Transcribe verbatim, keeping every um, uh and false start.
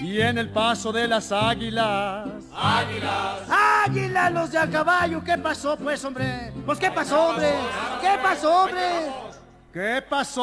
y en el paso de las águilas. Águilas. Águilas, los de a caballo. ¿Qué pasó, pues, hombre? Pues, ¿qué pasó, hombre? ¿Qué pasó, hombre? ¿Qué pasó?